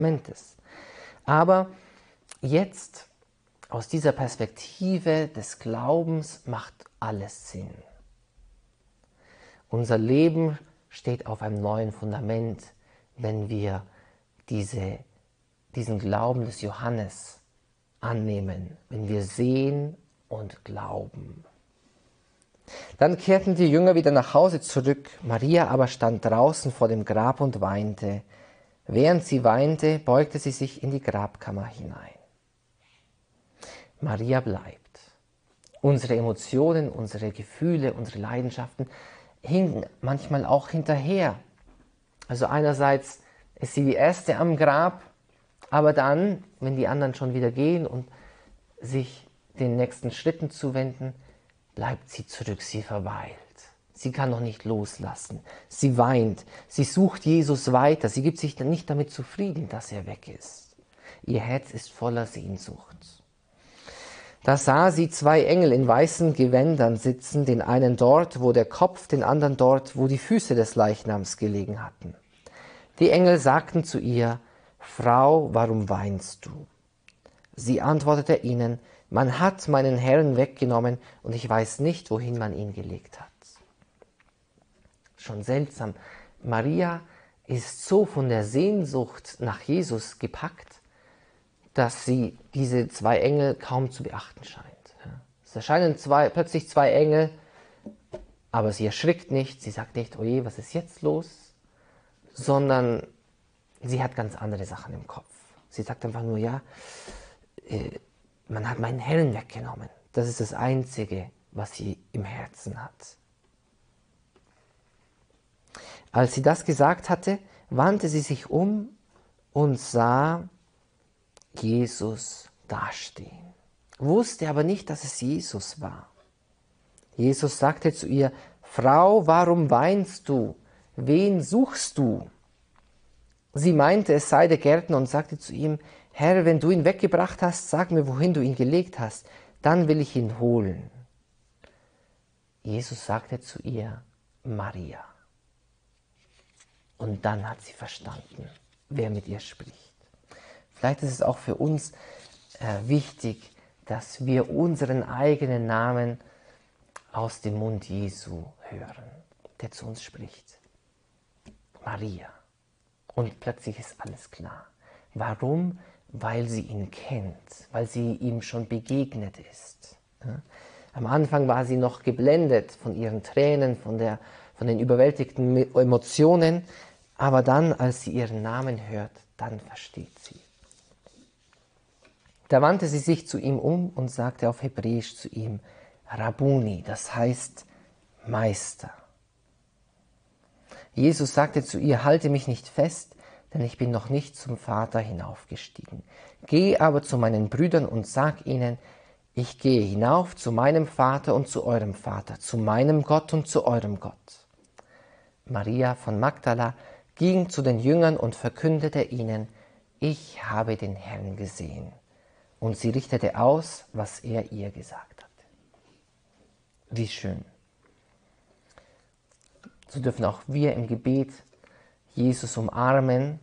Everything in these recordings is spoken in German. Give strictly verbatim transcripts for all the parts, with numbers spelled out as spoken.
Testamentes. Aber jetzt, aus dieser Perspektive des Glaubens, macht alles Sinn. Unser Leben steht auf einem neuen Fundament, wenn wir diese, diesen Glauben des Johannes annehmen, wenn wir sehen und glauben. Dann kehrten die Jünger wieder nach Hause zurück. Maria aber stand draußen vor dem Grab und weinte. Während sie weinte, beugte sie sich in die Grabkammer hinein. Maria bleibt. Unsere Emotionen, unsere Gefühle, unsere Leidenschaften hinken manchmal auch hinterher. Also einerseits ist sie die Erste am Grab, aber dann, wenn die anderen schon wieder gehen und sich den nächsten Schritten zuwenden, bleibt sie zurück, sie verweilt. Sie kann noch nicht loslassen. Sie weint, sie sucht Jesus weiter, sie gibt sich nicht damit zufrieden, dass er weg ist. Ihr Herz ist voller Sehnsucht. Da sah sie zwei Engel in weißen Gewändern sitzen, den einen dort, wo der Kopf, den anderen dort, wo die Füße des Leichnams gelegen hatten. Die Engel sagten zu ihr: Frau, warum weinst du? Sie antwortete ihnen: Man hat meinen Herrn weggenommen und ich weiß nicht, wohin man ihn gelegt hat. Schon seltsam. Maria ist so von der Sehnsucht nach Jesus gepackt, dass sie diese zwei Engel kaum zu beachten scheint. Es erscheinen zwei, plötzlich zwei Engel, aber sie erschrickt nicht, sie sagt nicht, oje, was ist jetzt los? Sondern sie hat ganz andere Sachen im Kopf. Sie sagt einfach nur, ja, äh, man hat meinen Herrn weggenommen. Das ist das Einzige, was sie im Herzen hat. Als sie das gesagt hatte, wandte sie sich um und sah Jesus dastehen, wusste aber nicht, dass es Jesus war. Jesus sagte zu ihr: Frau, warum weinst du? Wen suchst du? Sie meinte, es sei der Gärtner und sagte zu ihm: Herr, wenn du ihn weggebracht hast, sag mir, wohin du ihn gelegt hast, dann will ich ihn holen. Jesus sagte zu ihr: Maria. Und dann hat sie verstanden, wer mit ihr spricht. Vielleicht ist es auch für uns äh, wichtig, dass wir unseren eigenen Namen aus dem Mund Jesu hören, der zu uns spricht. Maria. Und plötzlich ist alles klar. Warum? Weil sie ihn kennt, weil sie ihm schon begegnet ist. Ja? Am Anfang war sie noch geblendet von ihren Tränen, von, der, von den überwältigten Emotionen, aber dann, als sie ihren Namen hört, dann versteht sie. Da wandte sie sich zu ihm um und sagte auf Hebräisch zu ihm: Rabbuni, das heißt Meister. Jesus sagte zu ihr: Halte mich nicht fest, denn ich bin noch nicht zum Vater hinaufgestiegen. Geh aber zu meinen Brüdern und sag ihnen: Ich gehe hinauf zu meinem Vater und zu eurem Vater, zu meinem Gott und zu eurem Gott. Maria von Magdala ging zu den Jüngern und verkündete ihnen: Ich habe den Herrn gesehen. Und sie richtete aus, was er ihr gesagt hatte. Wie schön. So dürfen auch wir im Gebet Jesus umarmen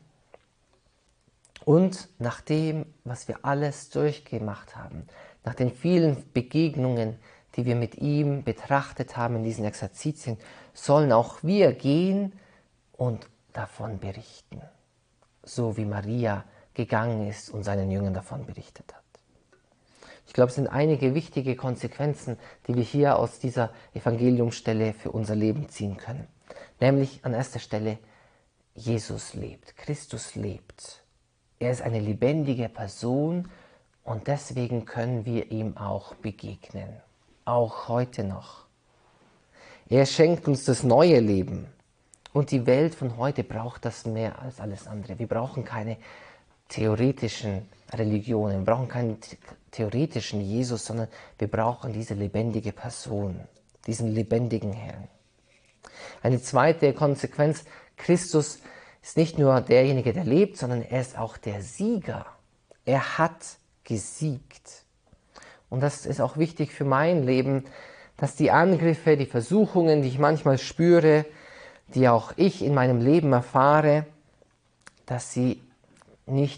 und nach dem, was wir alles durchgemacht haben, nach den vielen Begegnungen, die wir mit ihm betrachtet haben in diesen Exerzitien, sollen auch wir gehen und davon berichten, so wie Maria gegangen ist und seinen Jüngern davon berichtet hat. Ich glaube, es sind einige wichtige Konsequenzen, die wir hier aus dieser Evangeliumsstelle für unser Leben ziehen können. Nämlich an erster Stelle: Jesus lebt, Christus lebt. Er ist eine lebendige Person und deswegen können wir ihm auch begegnen, auch heute noch. Er schenkt uns das neue Leben und die Welt von heute braucht das mehr als alles andere. Wir brauchen keine theoretischen Religionen, wir brauchen keinen theoretischen Jesus, sondern wir brauchen diese lebendige Person, diesen lebendigen Herrn. Eine zweite Konsequenz: Christus ist nicht nur derjenige, der lebt, sondern er ist auch der Sieger. Er hat gesiegt. Und das ist auch wichtig für mein Leben, dass die Angriffe, die Versuchungen, die ich manchmal spüre, die auch ich in meinem Leben erfahre, dass sie nicht